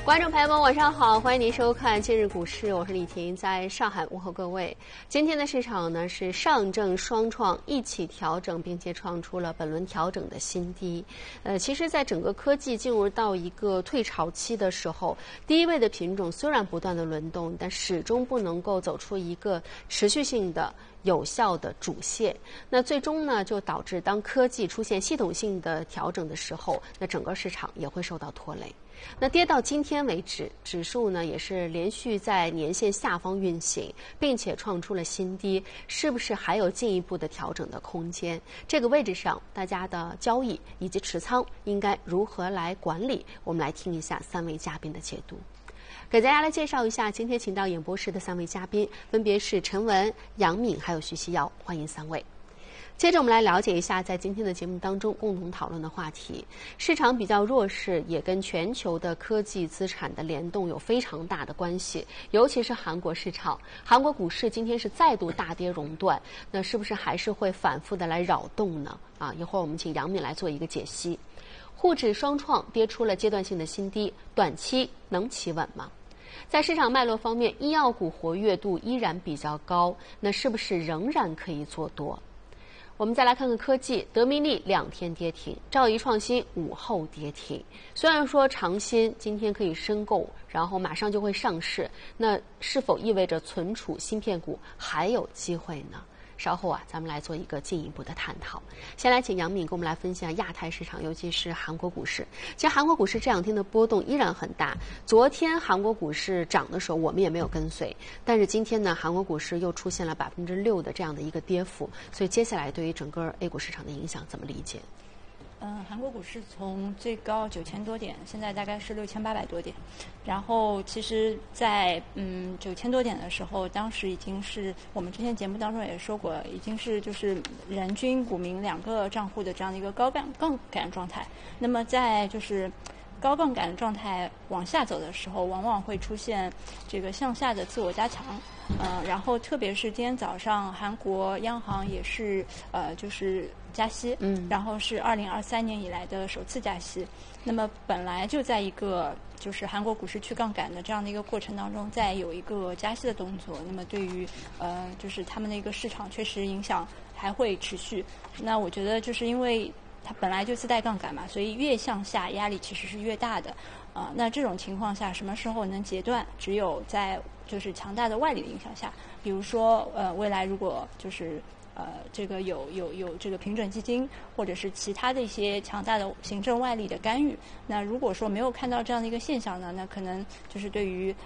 观众朋友们，晚上好，欢迎您收看今日股市，我是李婷，在上海问候各位。今天的市场呢是上证双创一起调整，并且创出了本轮调整的新低。其实，在整个科技进入到一个退潮期的时候，低位的品种虽然不断的轮动，但始终不能够走出一个持续性的有效的主线，那最终呢就导致当科技出现系统性的调整的时候，那整个市场也会受到拖累。那跌到今天为止，指数呢也是连续在年线下方运行，并且创出了新低，是不是还有进一步的调整的空间？这个位置上，大家的交易以及持仓应该如何来管理？我们来听一下三位嘉宾的解读。给大家来介绍一下今天请到演播室的三位嘉宾，分别是陈文、杨敏还有徐希瑶，欢迎三位。接着我们来了解一下在今天的节目当中共同讨论的话题。市场比较弱势也跟全球的科技资产的联动有非常大的关系，尤其是韩国市场。韩国股市今天是再度大跌熔断，那是不是还是会反复的来扰动呢？一会儿我们请杨敏来做一个解析。沪指双创跌出了阶段性的新低，短期能企稳吗？在市场脉络方面，医药股活跃度依然比较高，那是不是仍然可以做多？我们再来看看科技，德明利2天跌停，兆易创新午后跌停。虽然说长鑫今天可以申购，然后马上就会上市，那是否意味着存储芯片股还有机会呢？稍后咱们来做一个进一步的探讨。先来请杨敏跟我们来分享亚太市场，尤其是韩国股市。其实韩国股市这两天的波动依然很大。昨天韩国股市涨的时候，我们也没有跟随，但是今天呢，韩国股市又出现了6%的这样的一个跌幅。所以接下来对于整个 A 股市场的影响怎么理解？ 韩国股市从最高9000多点，现在大概是6800多点。然后其实在9000多点的时候，当时已经是我们之前节目当中也说过，已经是就是人均股民2个账户的这样的一个高杠杆状态。那么在就是高杠杆状态往下走的时候，往往会出现这个向下的自我加强。然后特别是今天早上韩国央行也是就是加息，然后是2023年以来的首次加息。那么本来就在一个就是韩国股市去杠杆的这样的一个过程当中，再有一个加息的动作，那么对于就是他们的一个市场确实影响还会持续。那我觉得就是因为它本来就自带杠杆嘛，所以越向下压力其实是越大的。那这种情况下什么时候能截断？只有在就是强大的外力的影响下，比如说未来如果就是这个有这个平准基金或者是其他的一些强大的行政外力的干预，那如果说没有看到这样的一个现象呢，那可能就是对于